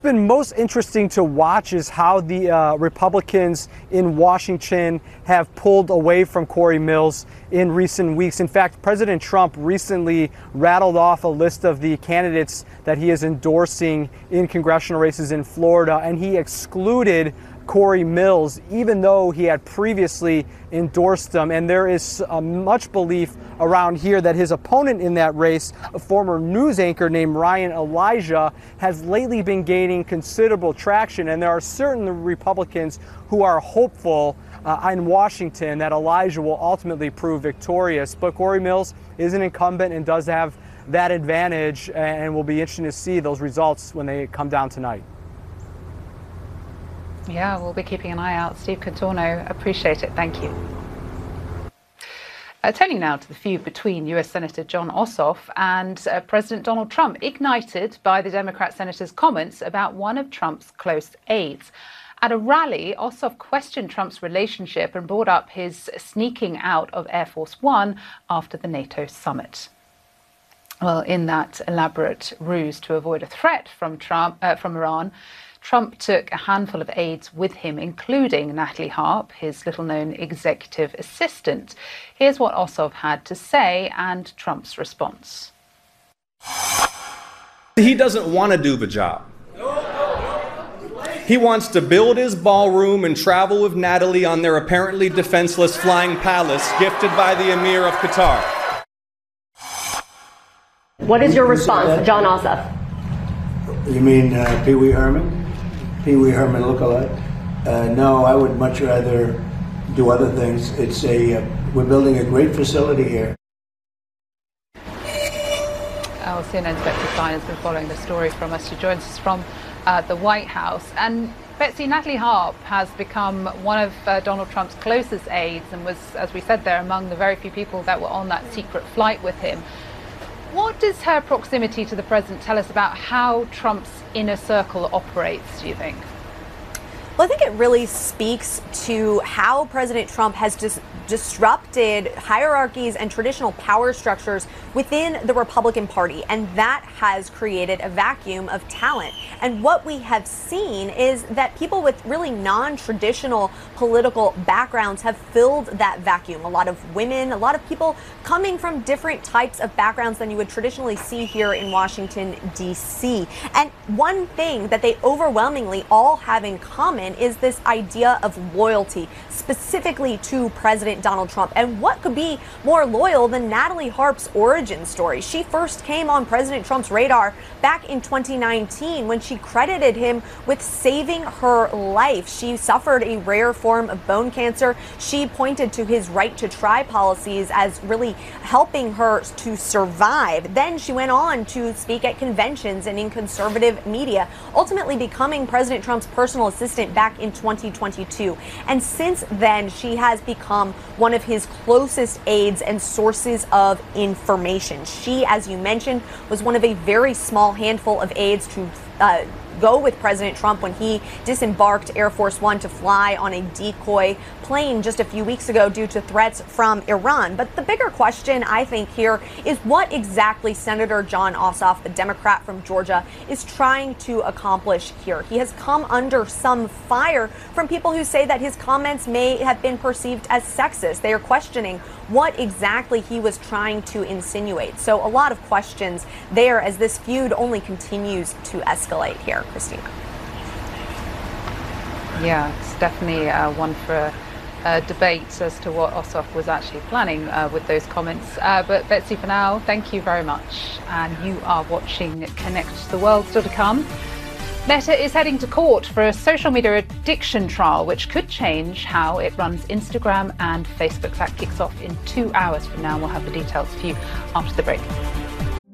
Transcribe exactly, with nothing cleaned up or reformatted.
Been most interesting to watch is how the uh, Republicans in Washington have pulled away from Cory Mills in recent weeks. In fact, President Trump recently rattled off a list of the candidates that he is endorsing in congressional races in Florida, and he excluded Cory Mills, even though he had previously endorsed them. And there is uh, much belief around here that his opponent in that race, a former news anchor named Ryan Elijah, has lately been gaining considerable traction. And there are certain Republicans who are hopeful uh, in Washington that Elijah will ultimately prove victorious. But Cory Mills is an incumbent and does have that advantage, and will be interesting to see those results when they come down tonight. Yeah, we'll be keeping an eye out. Steve Contorno, appreciate it. Thank you. Uh, turning now to the feud between U S Senator Jon Ossoff and uh, President Donald Trump, ignited by the Democrat senator's comments about one of Trump's close aides. At a rally, Ossoff questioned Trump's relationship and brought up his sneaking out of Air Force One after the NATO summit. Well, in that elaborate ruse to avoid a threat from Trump, uh, from Iran, Trump took a handful of aides with him, including Natalie Harp, his little-known executive assistant. Here's what Ossoff had to say and Trump's response. He doesn't want to do the job. He wants to build his ballroom and travel with Natalie on their apparently defenseless flying palace gifted by the Emir of Qatar. What is your response to Jon Ossoff? You mean uh, Pee Wee Herman? Pee Wee Herman lookalike? Uh, no, I would much rather do other things. It's a uh, we're building a great facility here. Our C N N's Betsy Stein has been following the story from us. She joins us from uh, the White House. And Betsy, Natalie Harp has become one of uh, Donald Trump's closest aides and was, as we said there, among the very few people that were on that secret flight with him. What does her proximity to the president tell us about how Trump's inner circle operates, do you think? Well, I think it really speaks to how President Trump has dis- disrupted hierarchies and traditional power structures within the Republican Party, and that has created a vacuum of talent. And what we have seen is that people with really non-traditional political backgrounds have filled that vacuum. A lot of women, a lot of people coming from different types of backgrounds than you would traditionally see here in Washington, D C. And one thing that they overwhelmingly all have in common is this idea of loyalty, specifically to President Donald Trump. And what could be more loyal than Natalie Harp's origin story? She first came on President Trump's radar back in twenty nineteen when she credited him with saving her life. She suffered a rare form of bone cancer. She pointed to his right to try policies as really helping her to survive. Then she went on to speak at conventions and in conservative media, ultimately becoming President Trump's personal assistant back in twenty twenty-two. And since then, she has become one of his closest aides and sources of information. She, as you mentioned, was one of a very small handful of aides to uh, go with President Trump when he disembarked Air Force One to fly on a decoy plane just a few weeks ago due to threats from Iran. But the bigger question, I think, here is what exactly Senator Jon Ossoff, the Democrat from Georgia, is trying to accomplish here. He has come under some fire from people who say that his comments may have been perceived as sexist. They are questioning what exactly he was trying to insinuate. So a lot of questions there as this feud only continues to escalate here. Christina. Yeah, it's definitely uh, one for uh, debate as to what Ossoff was actually planning uh, with those comments. Uh, but Betsy, for now, thank you very much. And you are watching Connect the World. Still to come, Meta is heading to court for a social media addiction trial, which could change how it runs Instagram and Facebook. That kicks off in two hours from now. We'll have the details for you after the break.